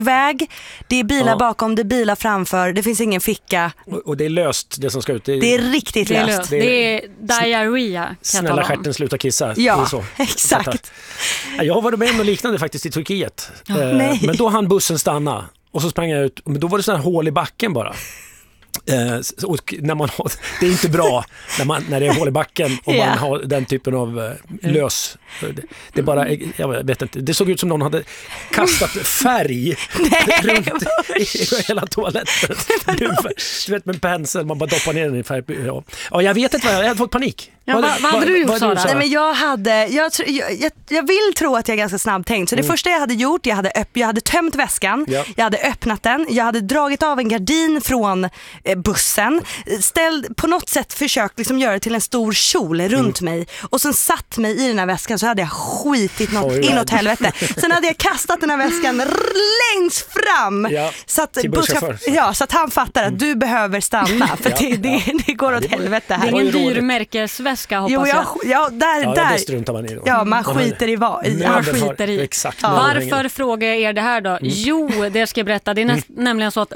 väg. Det är bilar bakom, det är bilar framför. Det finns ingen ficka. Och det är löst, det som ska ut. Det är riktigt löst. Det är diarrhea. Snälla stjärten sluta kissa. Ja, det är så. exakt. Jag har varit med om något liknande faktiskt i Turkiet. Men då hann bussen stanna. Och så sprang jag ut. Men då var det sån här hål i backen bara. Och det är inte bra när det är hål i backen och man har den typen av lös. Det är bara, jag vet inte, det såg ut som någon hade kastat färg runt i hela toaletten. Du vet, med en pensel, man bara doppar ner den i färg. Ja, jag vet inte vad jag hade fått panik. Ja, vad hade du gjort, Sara? Nej, men jag vill tro att jag är ganska snabbtänkt. Så det första jag hade gjort, jag hade tömt väskan, jag hade öppnat den, jag hade dragit av en gardin från bussen, på något sätt försökt liksom göra det till en stor kjol runt mig och sen satt mig i den här väskan, så hade jag skitit något inåt helvete. Sen hade jag kastat den här väskan längst fram så att han fattar att du behöver stanna för det går åt helvete här. Det är ingen dyr märkesväska, hoppas jag. Där. Det struntar man i då. Ja, man skiter i Man skiter i. Exakt. Varför frågar jag er det här då? Jo, det ska jag berätta. Det är nämligen så att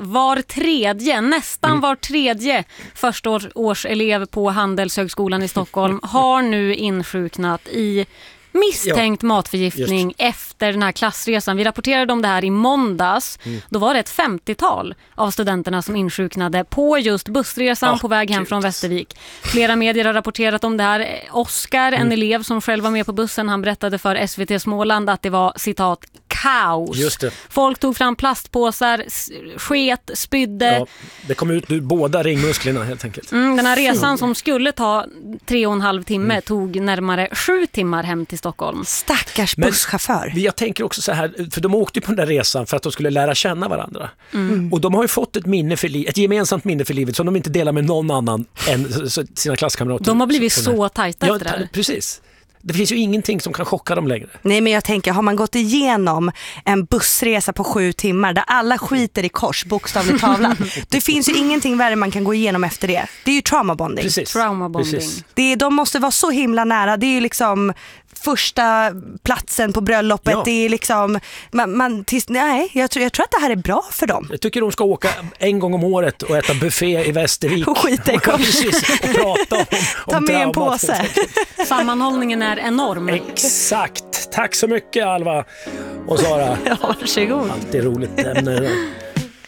nästan var tredje förstaårselev på Handelshögskolan i Stockholm har nu insjuknat i misstänkt matförgiftning efter den här klassresan. Vi rapporterade om det här i måndags. Då var det ett 50-tal av studenterna som insjuknade på just bussresan på väg hem från Västervik. Flera medier har rapporterat om det här. Oskar, en elev som själv var med på bussen, han berättade för SVT Småland att det var, citat, kaos. Just det. Folk tog fram plastpåsar, sket, spydde. Ja, det kom ut ur båda ringmusklerna helt enkelt. Den här resan som skulle ta 3,5 timme tog närmare 7 timmar hem till Stockholm. Stackars busschaufför. Men jag tänker också så här, för de åkte på den där resan för att de skulle lära känna varandra. Och de har ju fått ett gemensamt minne för livet som de inte delar med någon annan än sina klasskamrater. De har blivit så tajta efter det här. Precis. Det finns ju ingenting som kan chocka dem längre. Nej, men jag tänker, har man gått igenom en bussresa på 7 timmar där alla skiter i kors, bokstavligt talat, det finns ju ingenting värre man kan gå igenom efter det. Det är ju traumabonding. Precis. Traumabonding. De måste vara så himla nära. Det är ju liksom första platsen på bröllopet. Ja. Det är liksom jag tror att det här är bra för dem. Jag tycker de ska åka en gång om året och äta buffé i Västervik. Och skita i kors. Och prata om ta med en påse. Sammanhållningen är enorm. Exakt. Tack så mycket, Alva och Sara. Ja, varsågod. Alltid roligt ämne.